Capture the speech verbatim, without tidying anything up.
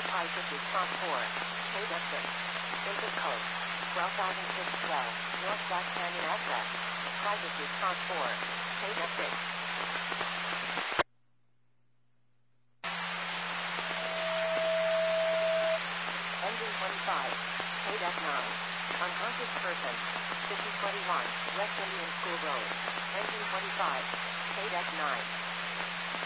Prices Response four. Paid at six. Input code. twelve thousand six hundred twelve. North Black Canyon address. Prices Response four. Paid at six. Engine twenty-five. Paid at nine. Unconscious person. fifty twenty-one. West Indian School Road. Engine twenty-five. Paid at nine.